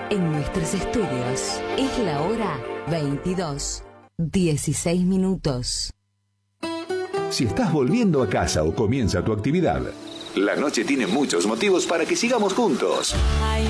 En nuestros estudios es la hora 22:16. Si estás volviendo a casa o comienza tu actividad, la noche tiene muchos motivos para que sigamos juntos.